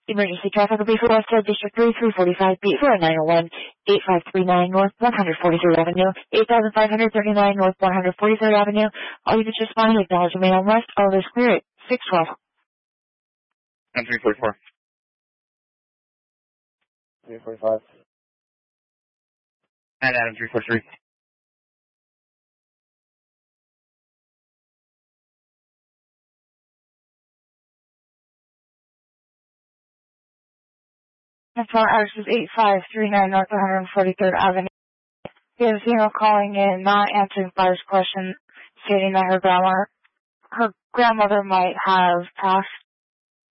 Emergency traffic will be for Westfield District 3, 345B for a 901, 8539 North 143rd Avenue, 8539 North 143rd Avenue. All units responding, acknowledge the main arrest. All is clear at 612. And 344. 345. And Adam 343. Next one, address is 8539 North 143rd Avenue. We have a female calling in, not answering buyer's question, stating that her grandmother might have passed